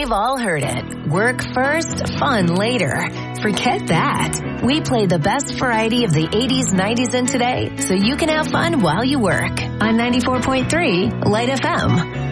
We've all heard it. Work first, fun later. Forget that. We play the best variety of the 80s, 90s, and today so you can have fun while you work. On 94.3 Light FM.